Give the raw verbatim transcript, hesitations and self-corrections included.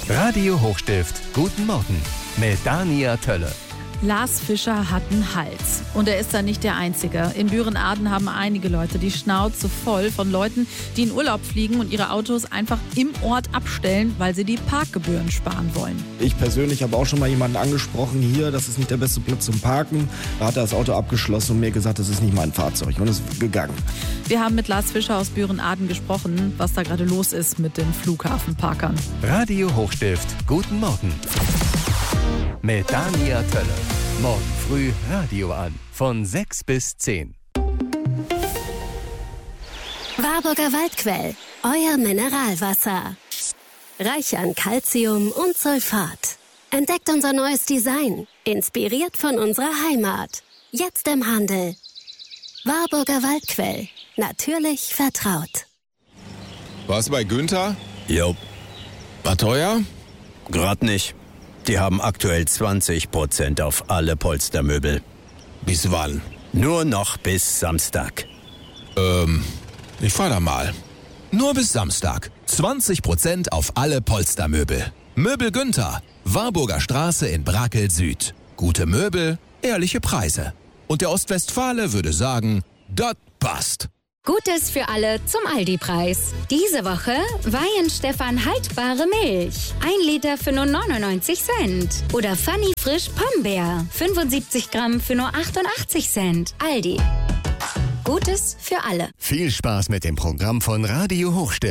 Radio Hochstift, guten Morgen mit Dania Tölle. Lars Fischer hat einen Hals. Und er ist da nicht der Einzige. In Büren-Aden haben einige Leute die Schnauze voll von Leuten, die in Urlaub fliegen und ihre Autos einfach im Ort abstellen, weil sie die Parkgebühren sparen wollen. Ich persönlich habe auch schon mal jemanden angesprochen, hier, das ist nicht der beste Platz zum Parken. Da hat er das Auto abgeschlossen und mir gesagt, das ist nicht mein Fahrzeug, und ist gegangen. Wir haben mit Lars Fischer aus Büren-Aden gesprochen, was da gerade los ist mit den Flughafenparkern. Radio Hochstift, guten Morgen mit Dania Tölle. Morgen früh Radio an, von sechs bis zehn. Warburger Waldquell, euer Mineralwasser. Reich an Calcium und Sulfat. Entdeckt unser neues Design, inspiriert von unserer Heimat. Jetzt im Handel. Warburger Waldquell, natürlich vertraut. Was bei Günther? Jo. War teuer? Grad nicht. Die haben aktuell zwanzig Prozent auf alle Polstermöbel. Bis wann? Nur noch bis Samstag. Ähm, ich fahr da mal. Nur bis Samstag. zwanzig Prozent auf alle Polstermöbel. Möbel Günther. Warburger Straße in Brakel Süd. Gute Möbel, ehrliche Preise. Und der Ostwestfale würde sagen, das passt. Gutes für alle zum Aldi-Preis. Diese Woche Weihenstephan haltbare Milch. Ein Liter für nur neunundneunzig Cent. Oder Funny Frisch Pombeer. fünfundsiebzig Gramm für nur achtundachtzig Cent. Aldi. Gutes für alle. Viel Spaß mit dem Programm von Radio Hochstift.